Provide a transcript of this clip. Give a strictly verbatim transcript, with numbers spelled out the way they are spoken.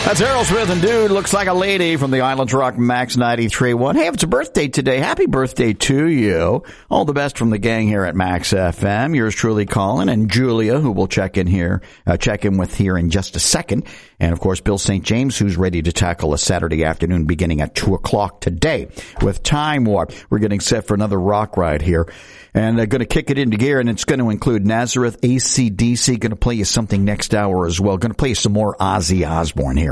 That's Aerosmith and Dude Looks Like a Lady from the Islands Rock Max ninety-three point one. Hey, if it's a birthday today, happy birthday to you. All the best from the gang here at Max F M. Yours truly, Colin, and Julia, who will check in here, uh, check in with here in just a second. And, of course, Bill Saint James, who's ready to tackle a Saturday afternoon beginning at two o'clock today with Time Warp. We're getting set for another rock ride here. And they're going to kick it into gear, and it's going to include Nazareth, A C D C, going to play you something next hour as well. Going to play you some more Ozzy Osbourne here.